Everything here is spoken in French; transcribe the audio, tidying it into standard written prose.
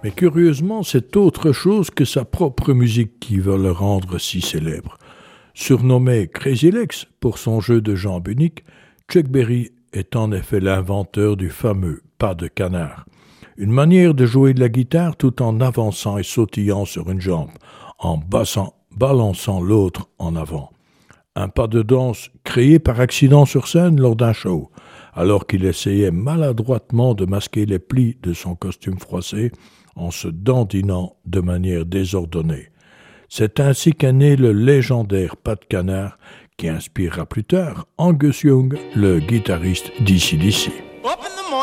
Mais curieusement, c'est autre chose que sa propre musique qui va le rendre si célèbre. Surnommé Crazy Legs pour son jeu de jambes unique, Chuck Berry est en effet l'inventeur du fameux pas de canard. Une manière de jouer de la guitare tout en avançant et sautillant sur une jambe, en balançant l'autre en avant. Un pas de danse créé par accident sur scène lors d'un show, alors qu'il essayait maladroitement de masquer les plis de son costume froissé en se dandinant de manière désordonnée. C'est ainsi qu'est né le légendaire pas de canard qui inspirera plus tard Angus Young, le guitariste d'AC/DC.